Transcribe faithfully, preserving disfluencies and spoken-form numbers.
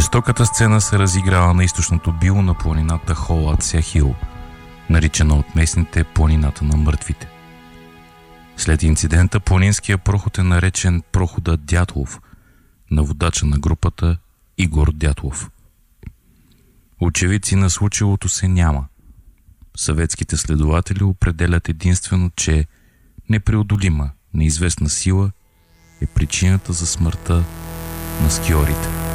Жестоката сцена се разиграва на източното било на планината Холат Сяхил, наричана от местните планината на мъртвите. След инцидента планинския проход е наречен прохода Дятлов, на водача на групата Игор Дятлов. Очевидци на случилото се няма. Съветските следователи определят единствено, че непреодолима, неизвестна сила е причината за смъртта на скиорите.